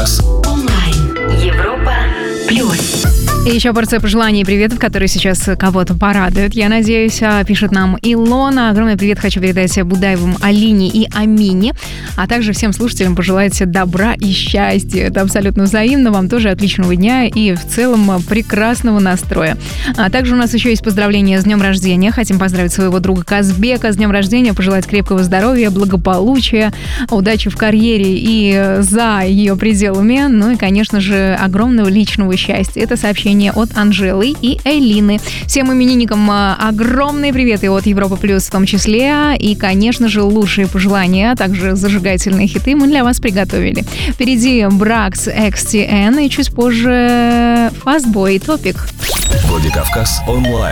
Владикавказ. Онлайн. Европа плюс. И еще порция пожеланий и приветов, которые сейчас кого-то порадуют, я надеюсь. Пишет нам Илона. Огромный привет хочу передать Будаевым Алине и Амине, а также всем слушателям пожелать добра и счастья. Это абсолютно взаимно. Вам тоже отличного дня и в целом прекрасного настроя. А также у нас еще есть поздравления с днем рождения. Хотим поздравить своего друга Казбека с днем рождения, пожелать крепкого здоровья, благополучия, удачи в карьере и за ее пределами. Ну и, конечно же, огромного личного счастья. Это сообщение от Анжелы и Элины. Всем именинникам огромные приветы от Европа Плюс в том числе. И, конечно же, лучшие пожелания, а также зажигательные хиты мы для вас приготовили. Впереди Бракс XTN и чуть позже Fastboy Topic. Владикавказ онлайн.